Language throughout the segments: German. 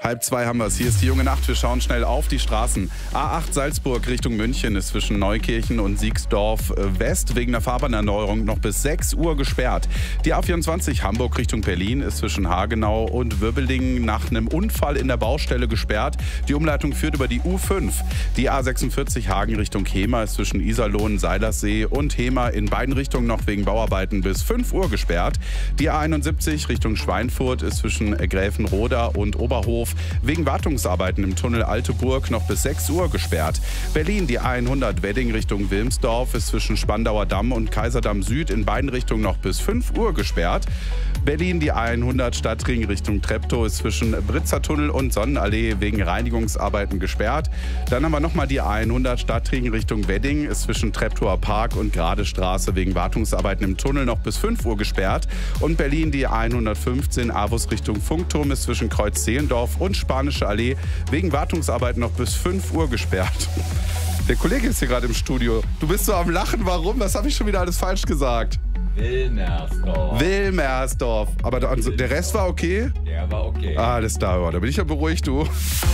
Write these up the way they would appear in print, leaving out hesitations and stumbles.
1:30 haben wir es. Hier ist die junge Nacht. Wir schauen schnell auf die Straßen. A8 Salzburg Richtung München ist zwischen Neukirchen und Siegsdorf West wegen der Fahrbahnerneuerung noch bis 6 Uhr gesperrt. Die A24 Hamburg Richtung Berlin ist zwischen Hagenau und Wirbelingen nach einem Unfall in der Baustelle gesperrt. Die Umleitung führt über die U5. Die A46 Hagen Richtung Hemer ist zwischen Iserlohn, Seilersee und Hemer in beiden Richtungen noch wegen Bauarbeiten bis 5 Uhr gesperrt. Die A71 Richtung Schweinfurt ist zwischen Gräfenroda und Oberhof wegen Wartungsarbeiten im Tunnel Alteburg noch bis 6 Uhr gesperrt. Berlin, die A100 Wedding Richtung Wilmsdorf ist zwischen Spandauer Damm und Kaiserdamm Süd in beiden Richtungen noch bis 5 Uhr gesperrt. Berlin, die A100 Stadtring Richtung Treptow ist zwischen Britzertunnel und Sonnenallee wegen Reinigungsarbeiten gesperrt. Dann haben wir nochmal die A100 Stadtring Richtung Wedding ist zwischen Treptower Park und Gradestraße wegen Wartungsarbeiten im Tunnel noch bis 5 Uhr gesperrt. Und Berlin, die A115 Avus Richtung Funkturm ist zwischen Kreuz-Zehlendorf und Spanische Allee wegen Wartungsarbeiten noch bis 5 Uhr gesperrt. Der Kollege ist hier gerade im Studio. Du bist so am Lachen. Warum? Was habe ich schon wieder alles falsch gesagt? Wilmersdorf. Wilmersdorf. Aber der Rest war okay? Der war okay. Alles klar, da bin ich ja beruhigt, du.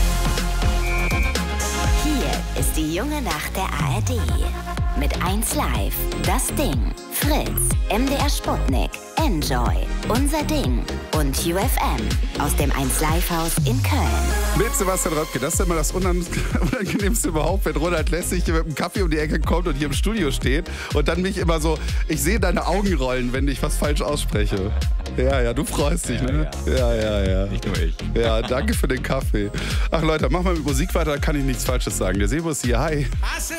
Hier ist die junge Nacht der ARD. Mit 1Live, Das Ding, Fritz, MDR Sputnik, Enjoy, Unser Ding und UFM aus dem 1Live-Haus in Köln. Mit Sebastian Röpke, das ist immer das Unangenehmste überhaupt, wenn Ronald Lessig hier mit einem Kaffee um die Ecke kommt und hier im Studio steht und dann mich immer so, ich sehe deine Augen rollen, wenn ich was falsch ausspreche. Ja, du freust dich, ne? Ja. Nicht nur ich. Ja, danke für den Kaffee. Ach Leute, mach mal mit Musik weiter, da kann ich nichts Falsches sagen. Der Sebo ist hier, hi.